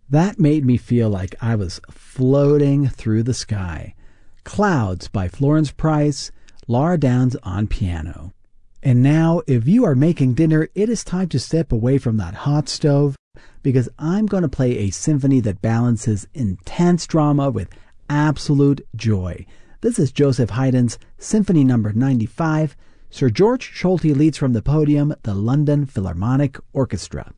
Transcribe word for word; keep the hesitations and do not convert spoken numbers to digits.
That made me feel like I was floating through the sky. Clouds by Florence Price, Laura Downs on piano. And now, if you are making dinner, it is time to step away from that hot stove because I'm going to play a symphony that balances intense drama with absolute joy. This is Joseph Haydn's Symphony Number ninety-five. Sir George Solti leads from the podium the London Philharmonic Orchestra.